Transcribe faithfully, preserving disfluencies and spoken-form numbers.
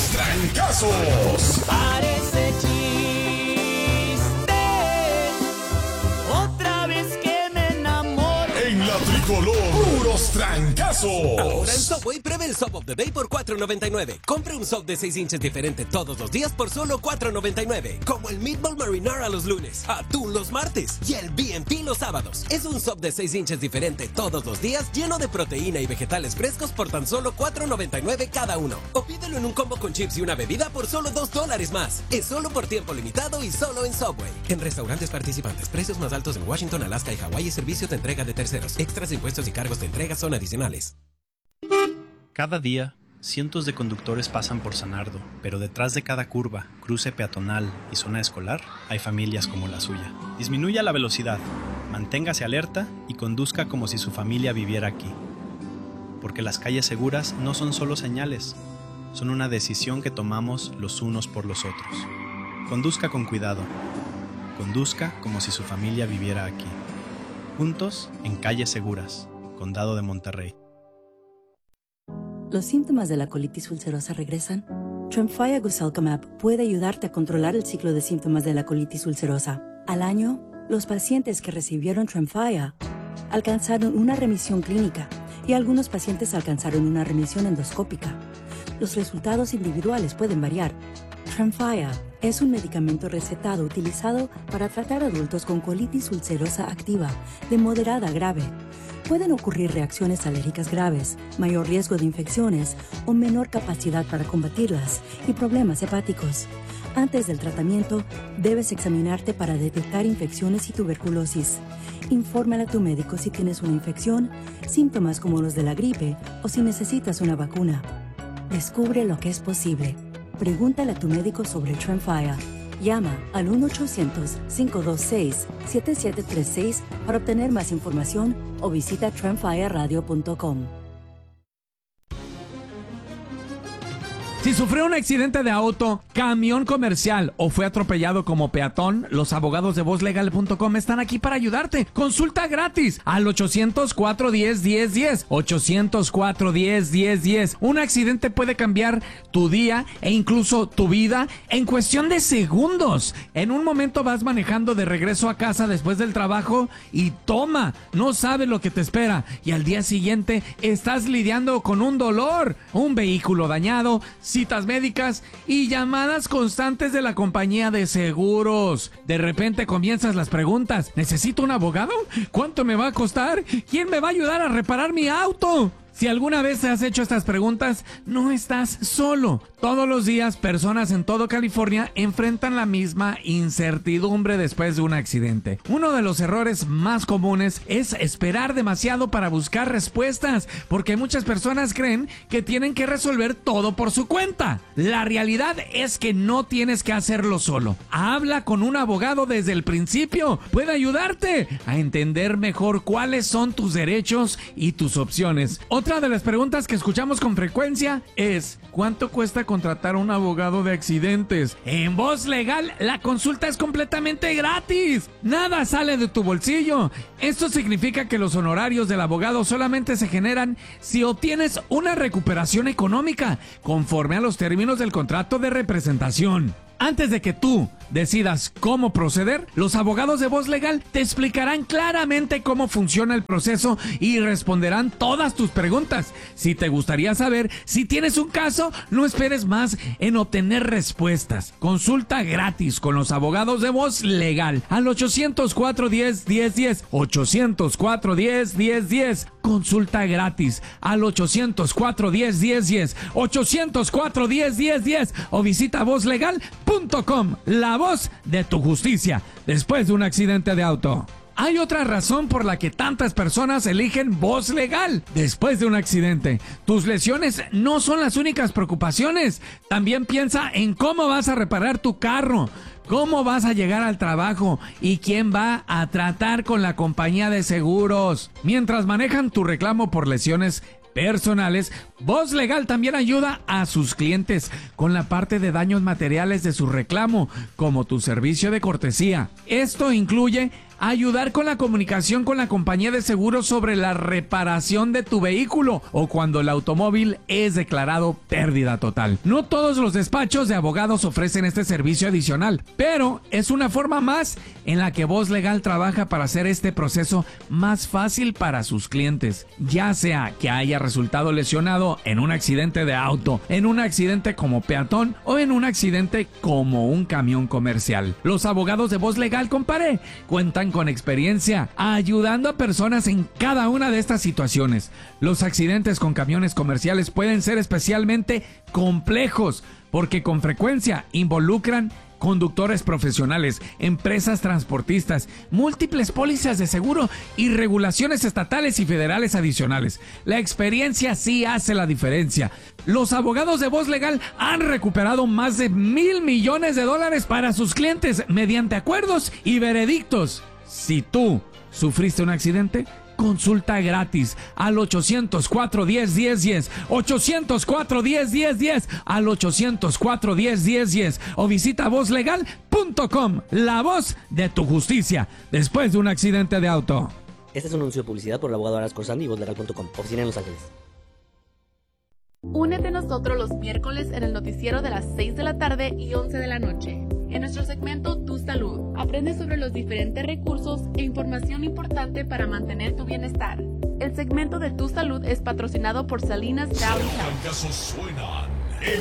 Trancazos. Parece chiste. Otra vez que me enamoro. En la tricolor, puros trancazos. Ahora en Subway, pruebe el Sub of the Day por cuatro noventa y nueve. Compre un sub de seis inches diferente todos los días por solo cuatro noventa y nueve. Como el Meatball Marinara los lunes, atún los martes y el B and T los sábados. Es un sub de seis inches diferente todos los días, lleno de proteína y vegetales frescos por tan solo cuatro noventa y nueve cada uno. O pídelo en un combo con chips y una bebida por solo dos dólares más. Es solo por tiempo limitado y solo en Subway. En restaurantes participantes, precios más altos en Washington, Alaska y Hawái y servicio de entrega de terceros. Extras, impuestos y cargos de entrega son adicionales. Cada día, cientos de conductores pasan por San Ardo, pero detrás de cada curva, cruce peatonal y zona escolar, hay familias como la suya. Disminuya la velocidad, manténgase alerta y conduzca como si su familia viviera aquí. Porque las calles seguras no son solo señales, son una decisión que tomamos los unos por los otros. Conduzca con cuidado. Conduzca como si su familia viviera aquí. Juntos en Calles Seguras, Condado de Monterrey. ¿Los síntomas de la colitis ulcerosa regresan? Tremfya Guselkumab puede ayudarte a controlar el ciclo de síntomas de la colitis ulcerosa. Al año, los pacientes que recibieron Tremfya alcanzaron una remisión clínica y algunos pacientes alcanzaron una remisión endoscópica. Los resultados individuales pueden variar. Tremfya es un medicamento recetado utilizado para tratar adultos con colitis ulcerosa activa de moderada a grave. Pueden ocurrir reacciones alérgicas graves, mayor riesgo de infecciones o menor capacidad para combatirlas y problemas hepáticos. Antes del tratamiento, debes examinarte para detectar infecciones y tuberculosis. Infórmale a tu médico si tienes una infección, síntomas como los de la gripe o si necesitas una vacuna. Descubre lo que es posible. Pregúntale a tu médico sobre Tremfya. Llama al uno ochocientos, cinco dos seis, siete siete tres seis para obtener más información o visita tremfya radio punto com. Si sufrió un accidente de auto, camión comercial o fue atropellado como peatón, los abogados de voz legal punto com están aquí para ayudarte. Consulta gratis al ochocientos, cuatro uno cero, uno cero uno cero. ochocientos, cuatro uno cero, uno cero uno cero. Un accidente puede cambiar tu día e incluso tu vida en cuestión de segundos. En un momento vas manejando de regreso a casa después del trabajo y toma, no sabes lo que te espera. Y al día siguiente estás lidiando con un dolor, un vehículo dañado, citas médicas y llamadas constantes de la compañía de seguros. De repente comienzas las preguntas: ¿necesito un abogado? ¿Cuánto me va a costar? ¿Quién me va a ayudar a reparar mi auto? Si alguna vez te has hecho estas preguntas, no estás solo. Todos los días, personas en todo California enfrentan la misma incertidumbre después de un accidente. Uno de los errores más comunes es esperar demasiado para buscar respuestas, porque muchas personas creen que tienen que resolver todo por su cuenta. La realidad es que no tienes que hacerlo solo. Habla con un abogado desde el principio. Puede ayudarte a entender mejor cuáles son tus derechos y tus opciones. Otra de las preguntas que escuchamos con frecuencia es: ¿cuánto cuesta contratar a un abogado de accidentes? En Voz Legal, la consulta es completamente gratis. Nada sale de tu bolsillo. Esto significa que los honorarios del abogado solamente se generan si obtienes una recuperación económica conforme a los términos del contrato de representación. Antes de que tú decidas cómo proceder, los abogados de Voz Legal te explicarán claramente cómo funciona el proceso y responderán todas tus preguntas. Si te gustaría saber si tienes un caso, no esperes más en obtener respuestas. Consulta gratis con los abogados de Voz Legal al ochocientos, cuatro uno cero, uno cero uno cero. ochocientos, cuatro uno cero, uno cero uno cero. Consulta gratis al ochocientos, cuatro uno cero, uno cero uno cero. ochocientos, cuatro uno cero, uno cero uno cero. O visita voz legal punto com. La voz de tu justicia después de un accidente de auto. Hay otra razón por la que tantas personas eligen Voz Legal después de un accidente. Tus lesiones no son las únicas preocupaciones. También piensa en cómo vas a reparar tu carro, cómo vas a llegar al trabajo y quién va a tratar con la compañía de seguros. Mientras manejan tu reclamo por lesiones personales, Voz Legal también ayuda a sus clientes con la parte de daños materiales de su reclamo, como tu servicio de cortesía. Esto incluye ayudar con la comunicación con la compañía de seguros sobre la reparación de tu vehículo o cuando el automóvil es declarado pérdida total. No todos los despachos de abogados ofrecen este servicio adicional, pero es una forma más en la que Voz Legal trabaja para hacer este proceso más fácil para sus clientes, ya sea que haya resultado lesionado en un accidente de auto, en un accidente como peatón o en un accidente como un camión comercial. Los abogados de Voz Legal Comparé cuentan con experiencia ayudando a personas en cada una de estas situaciones. Los accidentes con camiones comerciales pueden ser especialmente complejos porque con frecuencia involucran conductores profesionales, empresas transportistas, múltiples pólizas de seguro y regulaciones estatales y federales adicionales. La experiencia sí hace la diferencia. Los abogados de Voz Legal han recuperado más de mil millones de dólares para sus clientes mediante acuerdos y veredictos. Si tú sufriste un accidente, consulta gratis al ochocientos cuatro diez diez diez, ochocientos cuatro diez diez diez, al ochocientos cuatro diez diez diez o visita voz legal punto com, la voz de tu justicia después de un accidente de auto. Este es un anuncio de publicidad por el abogado Aras Corsani y voz legal punto com, oficina en Los Ángeles. Únete a nosotros los miércoles en el noticiero de las seis de la tarde y once de la noche. En nuestro segmento Tu Salud, aprende sobre los diferentes recursos e información importante para mantener tu bienestar. El segmento de Tu Salud es patrocinado por Salinas Valley Health. Trancazo suena